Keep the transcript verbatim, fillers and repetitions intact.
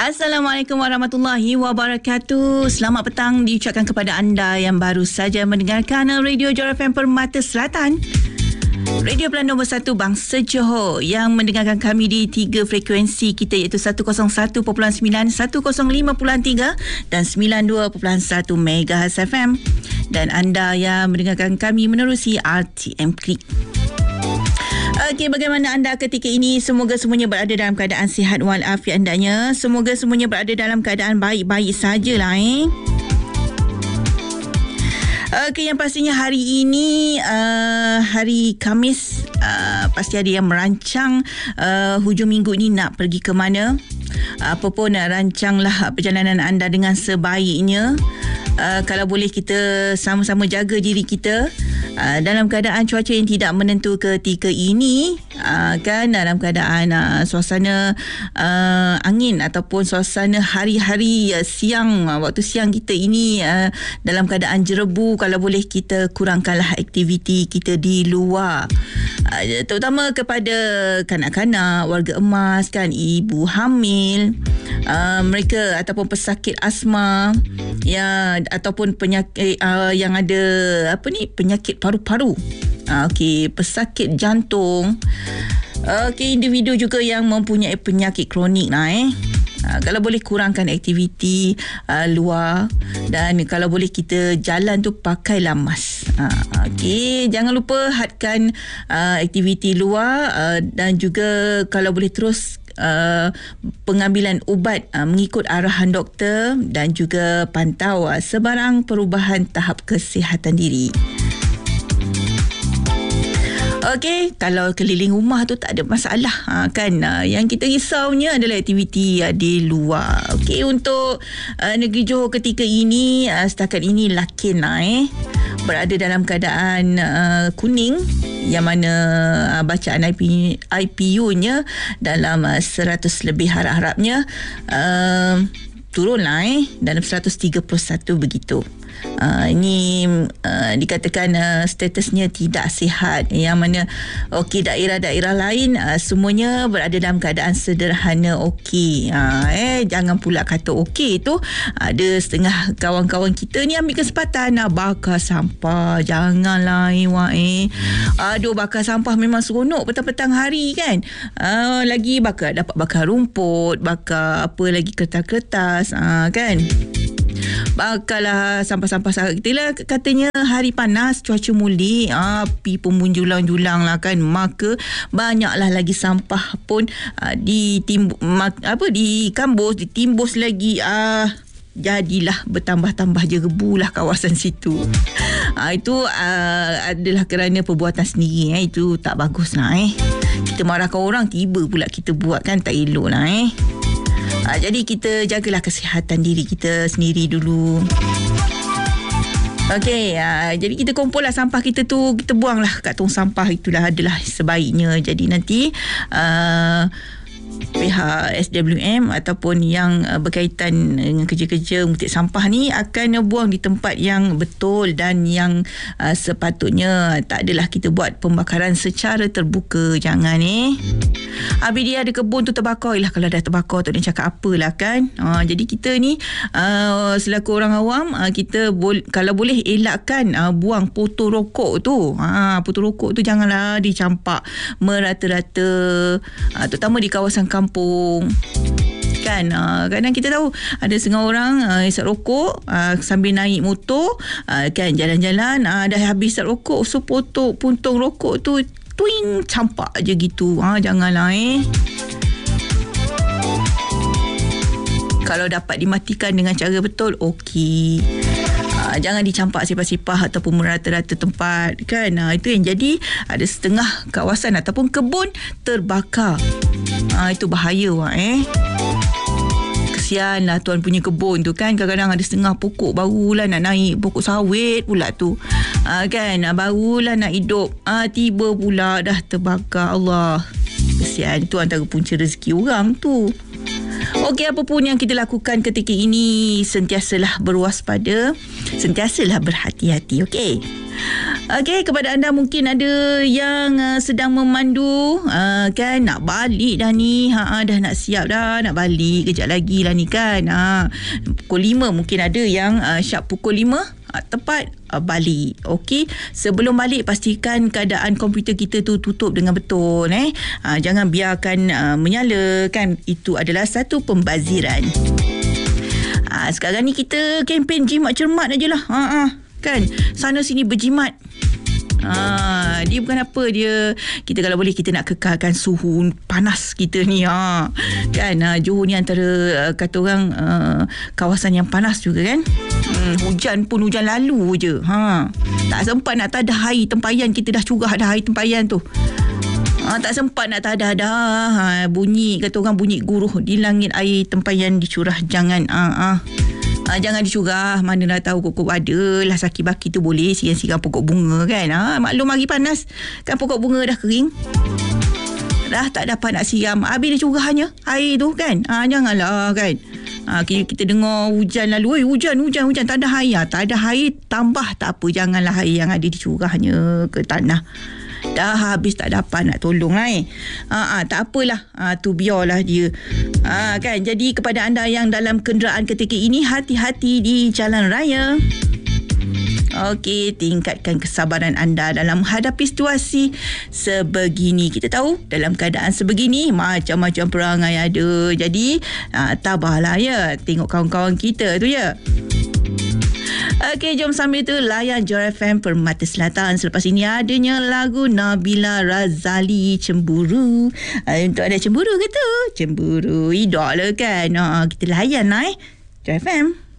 Assalamualaikum warahmatullahi wabarakatuh. Selamat petang diucapkan kepada anda yang baru saja mendengarkan Radio Johor F M Permata Selatan, radio pilihan nombor satu bangsa Johor, yang mendengarkan kami di tiga frekuensi kita, iaitu seratus satu perpuluhan sembilan, seratus lima perpuluhan tiga dan sembilan puluh dua perpuluhan satu megahertz F M, dan anda yang mendengarkan kami menerusi R T M Klik. Okey, bagaimana anda ketika ini? Semoga semuanya berada dalam keadaan sihat walafiat andanya. Semoga semuanya berada dalam keadaan baik-baik sajalah eh. Okey, yang pastinya hari ini uh, hari Khamis, uh, pasti ada yang merancang uh, hujung minggu ini nak pergi ke mana. Apa pun, uh, rancanglah perjalanan anda dengan sebaiknya. Uh, kalau boleh kita sama-sama jaga diri kita uh, dalam keadaan cuaca yang tidak menentu ketika ini, uh, kan dalam keadaan uh, suasana uh, angin ataupun suasana hari-hari uh, siang, uh, waktu siang kita ini uh, dalam keadaan jerebu. Kalau boleh kita kurangkanlah aktiviti kita di luar, uh, terutama kepada kanak-kanak, warga emas, kan, ibu hamil, uh, mereka ataupun pesakit asma, ya, ataupun penyakit uh, yang ada apa ni, penyakit paru-paru, uh, okey, pesakit jantung, okey, individu juga yang mempunyai penyakit kronik lah eh. Uh, kalau boleh kurangkan aktiviti uh, luar, dan kalau boleh kita jalan tu pakailah mask. Uh, Okey, jangan lupa hadkan uh, aktiviti luar, uh, dan juga kalau boleh terus Uh, pengambilan ubat uh, mengikut arahan doktor, dan juga pantau uh, sebarang perubahan tahap kesihatan diri. Okey, kalau keliling rumah tu tak ada masalah, ha, kan. Uh, yang kita risaunya adalah aktiviti uh, di luar. Okey, untuk uh, negeri Johor ketika ini, uh, setakat ini lakin lah eh, berada dalam keadaan uh, kuning, yang mana uh, bacaan I P U-nya dalam uh, seratus lebih, harap-harapnya uh, turunlah eh, dalam seratus tiga puluh satu begitu. Uh, ini uh, dikatakan uh, statusnya tidak sihat, yang mana okey, daerah-daerah lain uh, semuanya berada dalam keadaan sederhana okey. Uh, eh jangan pula kata okey tu, ada setengah kawan-kawan kita ni ambil kesempatan nak bakar sampah. Janganlah eh, wak, eh. Aduh, bakar sampah memang seronok petang-petang hari, kan. Uh, lagi bakar, dapat bakar rumput, bakar apa lagi, kertas-kertas, uh, kan. Bakarlah sampah-sampah sahabat kita lah. Katanya hari panas, cuaca mulik, api pun menjulang-julang lah, kan. Maka banyaklah lagi sampah pun uh, ditimbus, apa, dikambus, ditimbus lagi, ah uh, jadilah bertambah-tambah jerebu lah kawasan situ. Uh, itu uh, adalah kerana perbuatan sendiri, eh. Itu tak bagus lah eh. Kita marahkan orang, tiba pula kita buat, kan, tak elok lah eh. Ha, jadi kita jagalah kesihatan diri kita sendiri dulu. Okey, ha, jadi kita kumpullah sampah kita tu, kita buanglah kat tong sampah. Itulah adalah sebaiknya. Jadi nanti uh, pihak S W M ataupun yang uh, berkaitan dengan kerja-kerja mengutip sampah ni akan buang di tempat yang betul dan yang uh, sepatutnya. Tak adalah kita buat pembakaran secara terbuka, jangan eh. Habis dia ada kebun tu terbakar, lah kalau dah terbakar tak nak cakap apalah, kan. Uh, jadi kita ni uh, selaku orang awam, uh, kita bol- kalau boleh elakkan uh, buang potong rokok tu. Uh, potong rokok tu janganlah dicampak merata-rata, uh, terutama di kawasan kampung, kan. Uh, kadang kita tahu ada setengah orang uh, isap rokok uh, sambil naik motor, uh, kan, jalan-jalan, uh, dah habis isap rokok, so potong puntung rokok tu twing, campak je gitu. Ha, janganlah eh. Kalau dapat dimatikan dengan cara betul, okey. Ha, jangan dicampak sipah-sipah ataupun merata-rata tempat, kan. Ha, itu yang jadi ada setengah kawasan ataupun kebun terbakar. Ha, itu bahaya, wak, eh. Kesian lah tuan punya kebun tu, kan. Kadang-kadang ada setengah pokok barulah nak naik, pokok sawit pula tu, ha, kan, barulah nak hidup, ha, tiba pula dah terbakar. Allah, kesian. Itu antara punca rezeki orang tu. Okey, apa pun yang kita lakukan ketika ini, sentiasalah berwaspada, sentiasalah berhati-hati, okey. Okey, kepada anda mungkin ada yang uh, sedang memandu uh, kan, nak balik dah ni, ha, dah nak siap dah nak balik kejap lagi lah ni kan. Ha, pukul lima mungkin ada yang uh, syak pukul lima uh, tepat uh, balik. Okey, sebelum balik pastikan keadaan komputer kita tu tutup dengan betul eh. Uh, jangan biarkan uh, menyala kan, itu adalah satu pembaziran. Uh, sekarang ni kita kempen jimat cermat ajalah. Ha ah. Kan, sana sini berjimat. Ha, dia bukan apa, dia kita kalau boleh kita nak kekalkan suhu panas kita ni, ha. Kan, ha, Johor ni antara uh, kata orang uh, kawasan yang panas juga kan. Hmm, hujan pun hujan lalu je. Ha, tak sempat nak tadah air tempayan, kita dah curah dah air tempayan tu. Ha, tak sempat nak tadah dah. Ha, bunyi kata orang bunyi guruh di langit, air tempayan dicurah. Jangan ah ha, ha. Ha, jangan dicurah, mana dah tahu kok ada lah saki baki tu boleh siram-siram pokok bunga kan. Ha, maklum hari panas kan, pokok bunga dah kering, dah tak dapat nak siram, habis dia curahnya air tu kan. Ha, janganlah kan. Ha, kita, kita dengar hujan lalu, oi hujan hujan hujan tak ada air, tak ada air tambah tak apa, janganlah air yang ada dicurahnya ke tanah. Dah habis tak dapat nak tolong lah eh. Ha, ha, tak apalah. Ha, tu biarlah dia. Ha, kan? Jadi kepada anda yang dalam kenderaan ketika ini, hati-hati di jalan raya. Okey, tingkatkan kesabaran anda dalam menghadapi situasi sebegini. Kita tahu dalam keadaan sebegini macam-macam perangai ada. Jadi ha, tabahlah ya. Tengok kawan-kawan kita tu ya. Okey, jom sambil tu layan Joy F M Permata Selatan. Selepas ini adanya lagu Nabila Razali, Cemburu. Uh, untuk ada cemburu ke tu? Cemburu. Idak lah kan. Uh, kita layan lah eh. Joy F M.